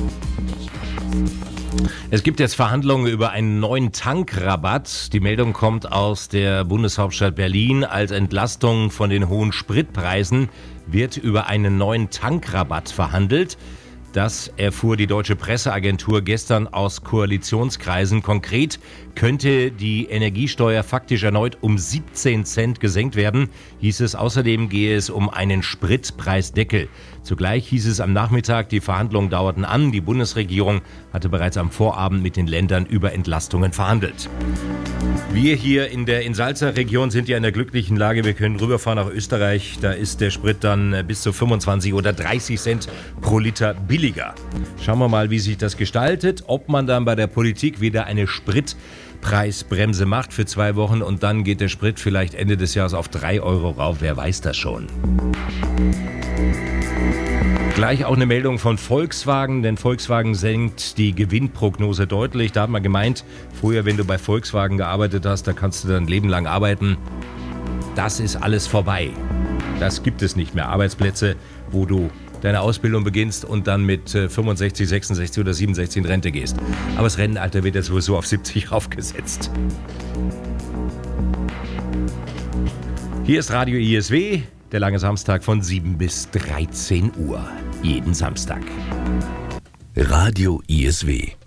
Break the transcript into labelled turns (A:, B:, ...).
A: Es gibt jetzt Verhandlungen über einen neuen Tankrabatt. Die Meldung kommt aus der Bundeshauptstadt Berlin. Als Entlastung von den hohen Spritpreisen wird über einen neuen Tankrabatt verhandelt. Das erfuhr die Deutsche Presseagentur gestern aus Koalitionskreisen. Konkret könnte die Energiesteuer faktisch erneut um 17 Cent gesenkt werden, hieß es. Außerdem gehe es um einen Spritpreisdeckel. Zugleich hieß es am Nachmittag, die Verhandlungen dauerten an. Die Bundesregierung hatte bereits am Vorabend mit den Ländern über Entlastungen verhandelt. Wir hier in der Insalzer Region sind ja in der glücklichen Lage, wir können rüberfahren nach Österreich. Da ist der Sprit dann bis zu 25 oder 30 Cent pro Liter billiger. Schauen wir mal, wie sich das gestaltet, ob man dann bei der Politik wieder eine Spritpreisbremse macht für 2 Wochen und dann geht der Sprit vielleicht Ende des Jahres auf 3 Euro rauf. Wer weiß das schon? Gleich auch eine Meldung von Volkswagen, denn Volkswagen senkt die Gewinnprognose deutlich. Da hat man gemeint, früher, wenn du bei Volkswagen gearbeitet hast, da kannst du dein Leben lang arbeiten. Das ist alles vorbei. Das gibt es nicht mehr. Arbeitsplätze, wo du deine Ausbildung beginnst und dann mit 65, 66 oder 67 in Rente gehst. Aber das Rentenalter wird jetzt sowieso auf 70 aufgesetzt. Hier ist Radio ISW, der lange Samstag von 7 bis 13 Uhr. Jeden Samstag.
B: Radio ISW.